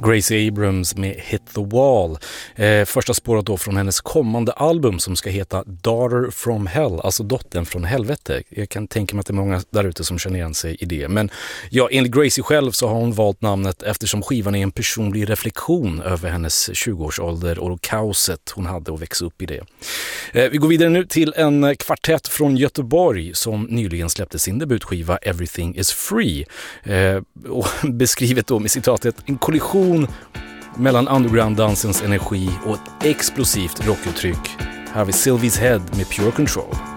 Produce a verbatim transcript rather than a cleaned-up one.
Gracie Abrams med Hit the Wall. Eh, första spåret då från hennes kommande album som ska heta Daughter from Hell, alltså dottern från helvete. Jag kan tänka mig att det är många där ute som känner igen sig i det. Men ja, enligt Gracie själv så har hon valt namnet eftersom skivan är en personlig reflektion över hennes tjugoårsålder och kaoset hon hade att växa upp i det. Eh, vi går vidare nu till en kvartett från Göteborg som nyligen släppte sin debutskiva Everything is Free. Eh, och beskrivet då med citatet en kollision mellan underground-dansens energi och ett explosivt rockuttryck. Här har vi Sylvie's Head med Pure Control.